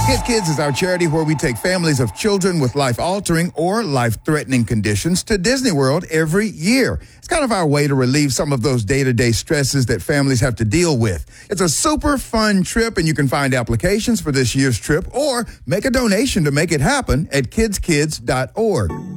Kids Kids is our charity where we take families of children with life-altering or life-threatening conditions to Disney World every year. It's kind of our way to relieve some of those day-to-day stresses that families have to deal with. It's a super fun trip, and you can find applications for this year's trip or make a donation to make it happen at kidskids.org.